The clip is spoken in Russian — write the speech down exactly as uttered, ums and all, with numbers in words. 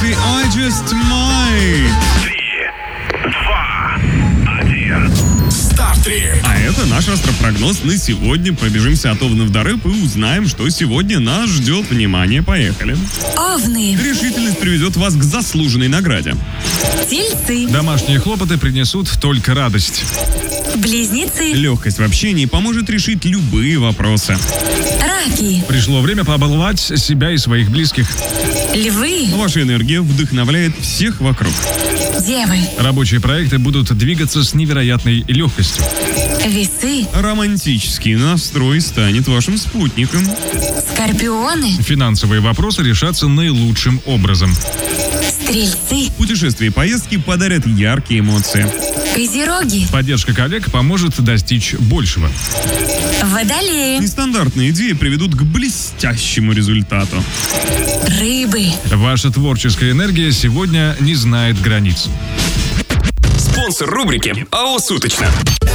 Кэти I Just Might. Три, два, один. Старт-трип. А это наш астропрогноз на сегодня. Пробежимся от Овнов до Рыб и узнаем, что сегодня нас ждет. Внимание, поехали. Овны. Решительность приведет вас к заслуженной награде. Тельцы. Домашние хлопоты принесут только радость. Близнецы. Легкость в общении поможет решить любые вопросы. Раки. Пришло время побаловать себя и своих близких. Львы. Ваша энергия вдохновляет всех вокруг. Девы. Рабочие проекты будут двигаться с невероятной легкостью. Весы. Романтический настрой станет вашим спутником. Скорпионы. Финансовые вопросы решатся наилучшим образом. Стрельцы. Путешествия и поездки подарят яркие эмоции. Козероги. Поддержка коллег поможет достичь большего. Водолеи. Нестандартные идеи приведут к блестящему результату. Рыбы. Ваша творческая энергия сегодня не знает границ. Спонсор рубрики АО «Суточно».